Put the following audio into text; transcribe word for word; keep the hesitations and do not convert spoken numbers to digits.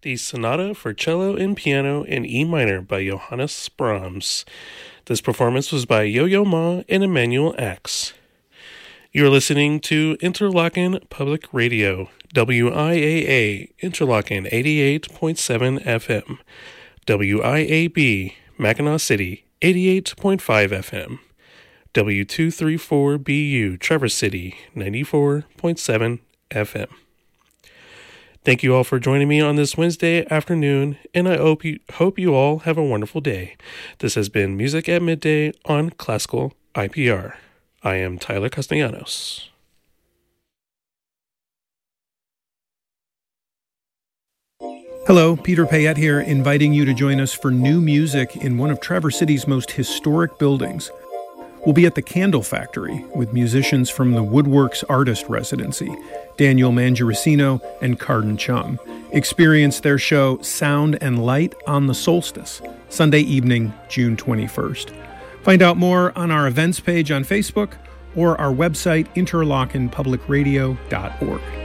the Sonata for Cello and Piano in E minor by Johannes Brahms. This performance was by Yo-Yo Ma and Emmanuel Axe. You're listening to Interlochen Public Radio, W I A A, Interlochen eighty-eight point seven F M, W I A B, Mackinac City, eighty-eight point five F M, W two thirty-four B U, Traverse City, ninety-four point seven F M. Thank you all for joining me on this Wednesday afternoon, and I hope you, hope you all have a wonderful day. This has been Music at Midday on Classical I P R. I am Tyler Castellanos. Hello, Peter Payette here, inviting you to join us for new music in one of Traverse City's most historic buildings. We'll be at the Candle Factory with musicians from the Woodworks Artist Residency, Daniel Mangiaricino and Carden Chung. Experience their show Sound and Light on the Solstice, Sunday evening, June twenty-first. Find out more on our events page on Facebook or our website, interlochen public radio dot org.